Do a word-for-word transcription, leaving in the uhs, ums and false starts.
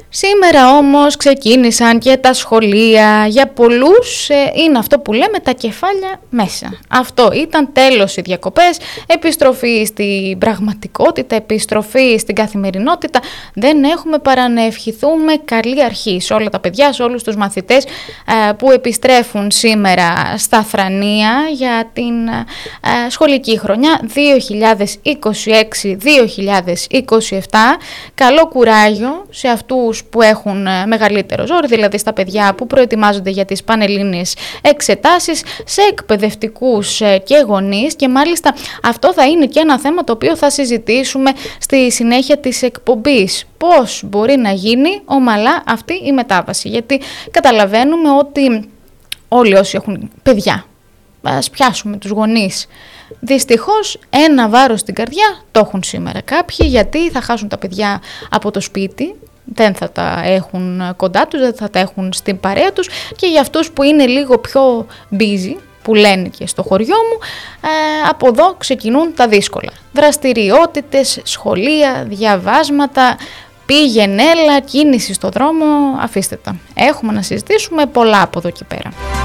Σήμερα όμως ξεκίνησαν και τα σχολεία. Για πολλούς ε, είναι αυτό που λέμε τα κεφάλια μέσα. Αυτό ήταν, τέλος οι διακοπές, επιστροφή στην πραγματικότητα, επιστροφή στην καθημερινότητα. Δεν έχουμε παρά να ευχηθούμε καλή αρχή σε όλα τα παιδιά, σε όλους τους μαθητές ε, που επιστρέφουν σήμερα στα θρανία για την ε, σχολική χρονιά δύο χιλιάδες είκοσι έξι δύο χιλιάδες είκοσι επτά. Καλό κουράγιο σε αυτούς που έχουν μεγαλύτερο ζόρι, δηλαδή στα παιδιά που προετοιμάζονται για τις πανελλήνιες εξετάσεις, σε εκπαιδευτικούς και γονείς, και μάλιστα αυτό θα είναι και ένα θέμα το οποίο θα συζητήσουμε στη συνέχεια της εκπομπής. Πώς μπορεί να γίνει ομαλά αυτή η μετάβαση, γιατί καταλαβαίνουμε ότι όλοι όσοι έχουν παιδιά, ας πιάσουμε τους γονείς, δυστυχώς ένα βάρος στην καρδιά το έχουν σήμερα κάποιοι, γιατί θα χάσουν τα παιδιά από το σπίτι, δεν θα τα έχουν κοντά τους, δεν θα τα έχουν στην παρέα τους, και για αυτούς που είναι λίγο πιο busy, που λένε και στο χωριό μου, ε, από εδώ ξεκινούν τα δύσκολα. Δραστηριότητες, σχολεία, διαβάσματα, πήγαινε έλα, κίνηση στο δρόμο, αφήστε τα. Έχουμε να συζητήσουμε πολλά από εδώ και πέρα.